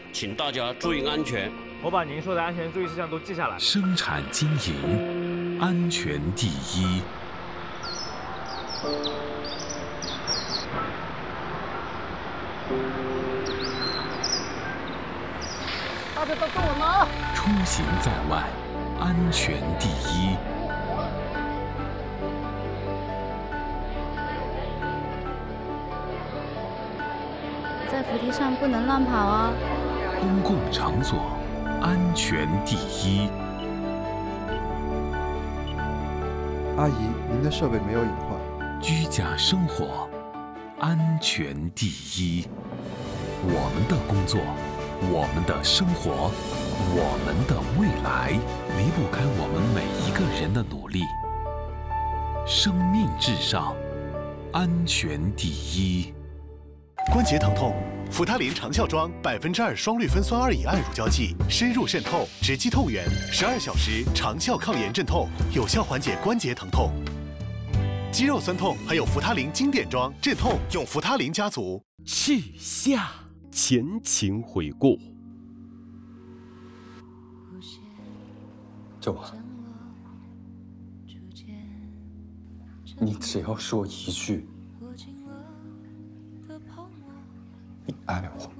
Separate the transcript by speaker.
Speaker 1: 请大家注意安全。
Speaker 2: 我把您说的安全注意事项都记下来了。
Speaker 3: 生产经营，安全第一。
Speaker 4: 大家都跟我拿。
Speaker 3: 出行在外，安全第一。
Speaker 5: 在扶梯上不能乱跑哦。
Speaker 3: 公共场所，安全第一。
Speaker 6: 阿姨，您的设备没有隐患。
Speaker 3: 居家生活，安全第一。我们的工作，我们的生活，我们的未来，离不开我们每一个人的努力。生命至上，安全第一。
Speaker 7: 关节疼痛，扶他林长效妆2%双氯芬酸2乙胺乳胶剂，深入渗透，直击痛源，12小时长效抗炎镇痛，有效缓解关节疼痛。肌肉酸痛还有扶他林经典装镇痛，用扶他林家族。
Speaker 8: 去下前情回顾。
Speaker 9: 周啊，你只要说一句，你爱我。